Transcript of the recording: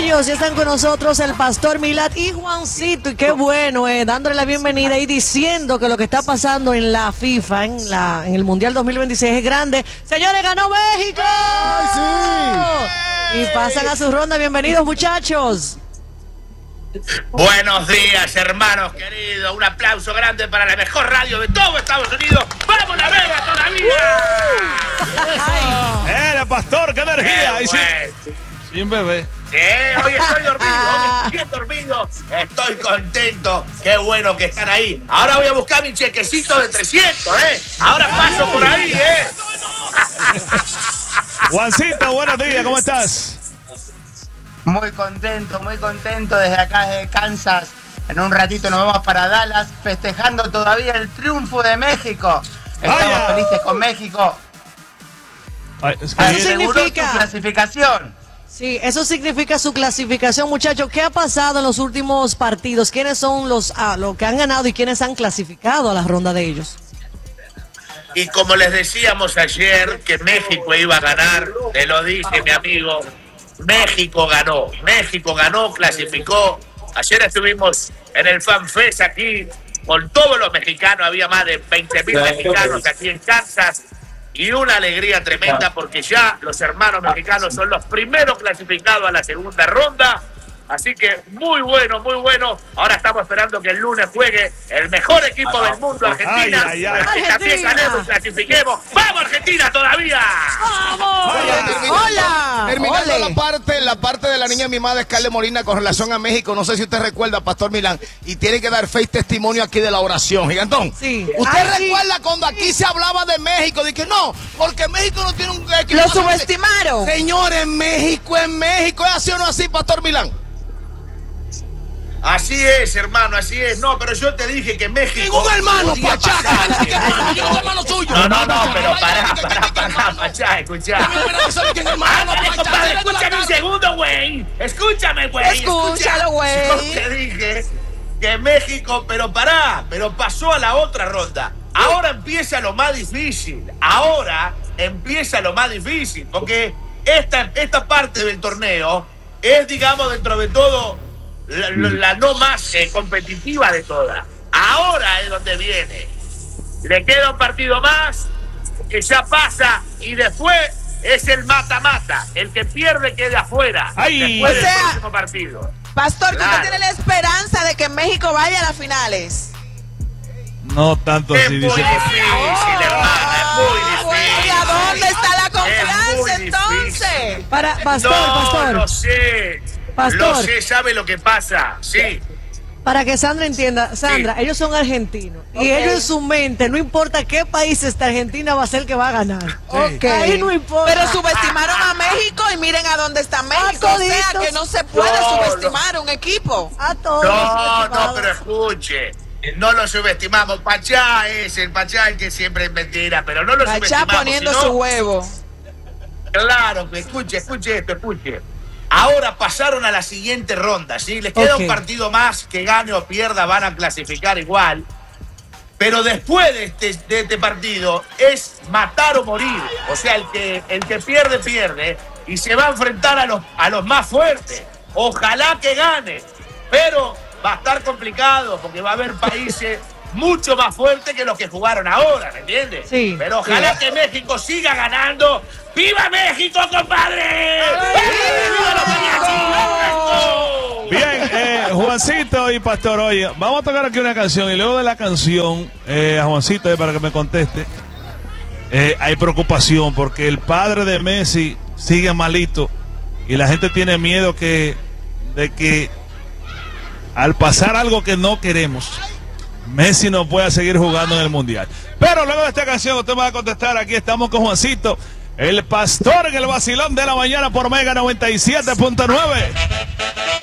muchachos, ya están con nosotros el Pastor Milad y Juancito, y qué bueno, dándole la bienvenida y diciendo que lo que está pasando en la FIFA, en el Mundial 2026 es grande. Señores, ganó México. ¡Ay, sí! Y pasan a su ronda. Bienvenidos, muchachos. Buenos días, hermanos queridos. Un aplauso grande para la mejor radio de todo Estados Unidos. ¡Vamos la Vega todavía! ¡El pastor, qué energía! Sin bebé. Sí, hoy estoy dormido, hoy estoy bien dormido. Estoy contento. Qué bueno que están ahí. Ahora voy a buscar mi chequecito de 300, Ahora paso por ahí, Juancito, buenos días, ¿cómo estás? Muy contento desde acá, desde Kansas. En un ratito nos vamos para Dallas, festejando todavía el triunfo de México. Estamos felices con México. ¿Qué significa su clasificación? Sí, eso significa su clasificación, muchachos. ¿Qué ha pasado en los últimos partidos? ¿Quiénes son los que han ganado y quiénes han clasificado a la ronda de ellos? Y como les decíamos ayer que México iba a ganar, te lo dije, mi amigo. México ganó, clasificó. Ayer estuvimos en el FanFest aquí con todos los mexicanos, había más de 20.000 mexicanos aquí en Kansas y una alegría tremenda porque ya los hermanos mexicanos son los primeros clasificados a la segunda ronda. Así que muy bueno. Ahora estamos esperando que el lunes juegue el mejor equipo del mundo, Argentina. Para que también ganemos y clasifiquemos. ¡Vamos, Argentina, todavía! ¡Vamos! ¡Hola! Terminando la parte de la niña mimada Scarlett Molina con relación a México. No sé si usted recuerda, Pastor Milán, y tiene que dar fe y testimonio aquí de la oración. Gigantón, sí. ¿Usted recuerda cuando aquí se hablaba de México? De que no, porque México no tiene un equipo. Lo subestimaron. Señores, México es México. ¿Es así o no así, Pastor Milán? Así es, hermano, así es. No, pero yo te dije que México... ¡Ningún hermano, Pachá! ¡Yo no soy hermano suyo! No, pero pará, Pachá, escuchá. Escúchame un segundo, güey. Escúchame, güey. Escúchalo, güey. Yo te dije que México, pero pasó a la otra ronda. Ahora empieza lo más difícil. Porque esta parte del torneo es, digamos, dentro de todo... La no más competitiva de todas. Ahora es donde viene. Le queda un partido más, que ya pasa, y después es el mata-mata. El que pierde queda afuera. Después del próximo partido. Pastor, claro. ¿Usted tiene la esperanza de que México vaya a las finales? No tanto así. Es muy difícil, hermana, es muy difícil. ¿Y a dónde está la confianza entonces? Pastor. Lo sé. Pastor, lo sé, ¿sabe lo que pasa? Sí. Para que Sandra entienda, Sandra, ellos son argentinos. Okay. Y ellos en su mente, no importa qué país está Argentina, va a ser el que va a ganar. Okay. Ahí no importa. Pero subestimaron a México y miren a dónde está México. O sea que no se puede subestimar un equipo. A todos. No, pero escuche. No lo subestimamos. Pachá es el que siempre es mentira, pero no lo subestimamos. Pachá poniendo su huevo. Claro, escuche esto. Ahora pasaron a la siguiente ronda, ¿sí? Les queda un partido más, que gane o pierda, van a clasificar igual. Pero después de este partido es matar o morir. O sea, el que pierde, y se va a enfrentar a los más fuertes. Ojalá que gane, pero va a estar complicado porque va a haber países mucho más fuertes que los que jugaron ahora, ¿me entiendes? Sí. Pero ojalá que México siga ganando. ¡Viva México, compadre! Bien, Juancito y Pastor, oye, vamos a tocar aquí una canción y luego de la canción, a Juancito, para que me conteste, hay preocupación porque el padre de Messi sigue malito y la gente tiene miedo de que al pasar algo que no queremos, Messi no pueda seguir jugando en el Mundial. Pero luego de esta canción usted me va a contestar. Aquí estamos con Juancito, el Pastor, en el vacilón de la mañana por Mega 97.9.